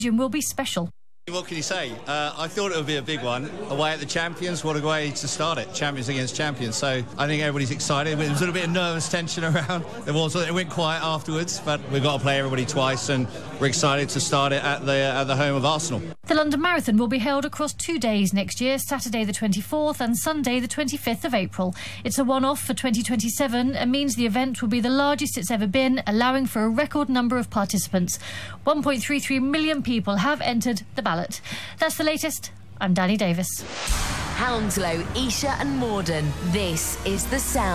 will be special. What can you say? I thought it would be a big one. Away at the champions, what a way to start it. Champions against champions. So I think everybody's excited. There was a little bit of nervous tension around. It went quiet afterwards, but we've got to play everybody twice, and we're excited to start it at the home of Arsenal. The London Marathon will be held across 2 days next year, Saturday the 24th and Sunday the 25th of April. It's a one-off for 2027 and means the event will be the largest it's ever been, allowing for a record number of participants. 1.33 million people have entered the ballot. That's the latest. I'm Danny Davis. Hounslow, Esher and Morden. This is The Sound.